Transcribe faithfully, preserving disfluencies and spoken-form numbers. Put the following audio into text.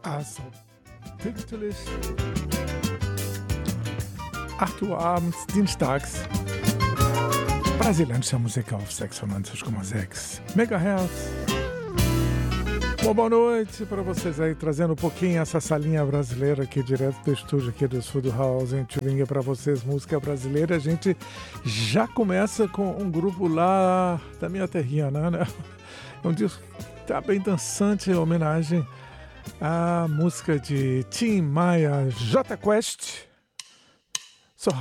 Also, pünktlich acht Uhr abends, dienstags. Brasilianische Musik auf sexta-noventa vírgula seis Megahertz. Bom, boa noite para vocês aí, trazendo um pouquinho essa salinha brasileira aqui, direto do estúdio aqui do Sul do House, em Turinga, para vocês, música brasileira. A gente já começa com um grupo lá da minha terrinha, né? É um disco que tá bem dançante, em homenagem à música de Tim Maia, Jota Quest.